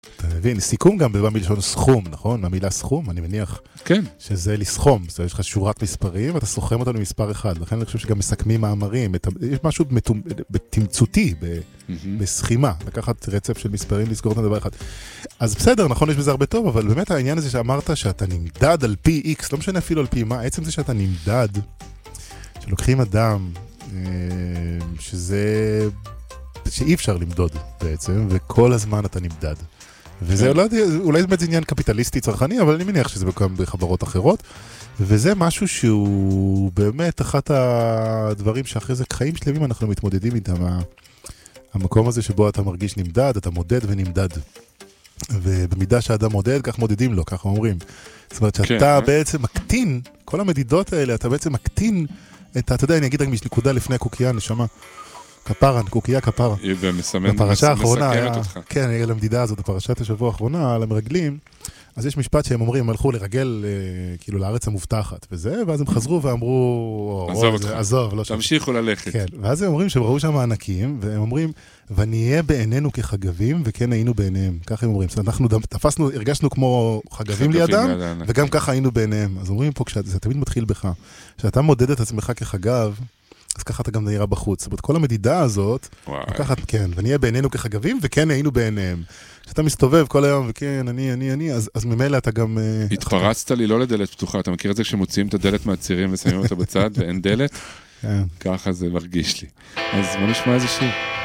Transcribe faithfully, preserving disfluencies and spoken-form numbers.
אתה מבין, סיכום גם בא מלשון סכום, נכון? המילה סכום, אני מניח כן. שזה לסכום, זאת אומרת, יש לך שורת מספרים, ואתה סוכם אותנו למספר אחד, לכן אני חושב שגם מסכמים מאמרים, יש משהו בתמצותי, בסכימה, לקחת רצף של מספרים, לסגור את הדבר אחד. אז בסדר, נכון, יש בזה הרבה טוב, אבל באמת העניין הזה שאמרת שאתה נמדד על פי איקס, לא משנה אפילו על פי מה, עצם זה שאתה נמדד, שלוקחים אדם, שזה, שאי אפשר למדוד בעצם, וכל הזמן אתה נמדד. וזה אולי, אולי באמת זה עניין קפיטליסטי צרכני, אבל אני מניח שזה גם בחברות אחרות, וזה משהו שהוא באמת אחת הדברים שאחרי זה חיים שלמים אנחנו מתמודדים איתם, המקום הזה שבו אתה מרגיש נמדד, אתה מודד ונמדד. ובמידה שהאדם מודד, כך מודדים לו, ככה אומרים. זאת אומרת שאתה כן. בעצם מקטין, כל המדידות האלה, אתה בעצם מקטין את, אתה יודע, אני אגיד רק נקודה לפני הקוקייה, נשמה. כפרה, קוקייה כפרה. בפרשה האחרונה, כן, למדידה הזאת, בפרשת השבוע האחרונה, על המרגלים, אז יש משפט שהם אומרים, הם הלכו לרגל, כאילו, לארץ המובטחת, וזה, ואז הם חזרו ואמרו, עזוב אותך, עזוב, לא תמשיכו ללכת. כן, ואז הם אומרים שהם ראו שם הענקים, והם אומרים, ונהיה בעינינו כחגבים, וכן היינו בעיניהם. ככה הם אומרים. אנחנו תפסנו, הרגשנו כמו חגבים לידם, וגם ככה היינו בעיניהם. אז אומרים פה, זה תמיד מתחיל בך, שאתה מודד את עצמך כחגב, אז ככה אתה גם נראה בחוץ. זאת אומרת, כל המדידה הזאת, ככה, כן, ונהיה בעינינו כחגבים, וכן היינו בעיניהם. כשאתה מסתובב כל היום, וכן, אני, אני, אני, אז, אז ממילא אתה גם... התפרצת לי לא לדלת פתוחה, אתה מכיר את זה כשמוציאים את הדלת מהצירים ושמים אותה בצד, ואין דלת? ככה זה מרגיש לי. אז בוא נשמע איזה שיר.